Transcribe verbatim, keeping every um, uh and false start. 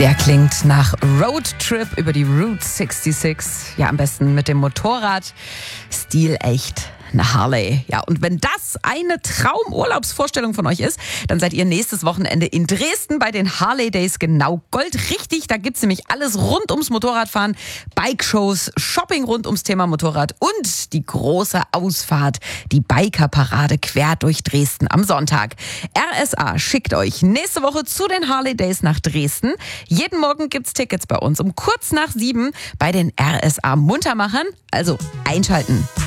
Der klingt nach Roadtrip über die Route sechsundsechzig. Ja, am besten mit dem Motorrad. Stilecht. Eine Harley. Ja, und wenn das eine Traumurlaubsvorstellung von euch ist, dann seid ihr nächstes Wochenende in Dresden bei den Harley Days genau goldrichtig. Da gibt's nämlich alles rund ums Motorradfahren, Bike-Shows, Shopping rund ums Thema Motorrad und die große Ausfahrt, die Biker-Parade quer durch Dresden am Sonntag. R S A schickt euch nächste Woche zu den Harley Days nach Dresden. Jeden Morgen gibt's Tickets bei uns um kurz nach sieben bei den R S A Muntermachern. Also einschalten.